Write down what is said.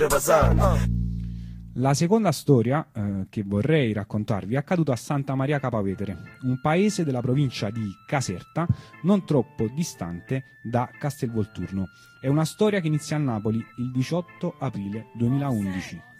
sentiero pesante. La seconda storia che vorrei raccontarvi è accaduta a Santa Maria Capavetere, un paese della provincia di Caserta, non troppo distante da Castelvolturno. È una storia che inizia a Napoli il 18 aprile 2011.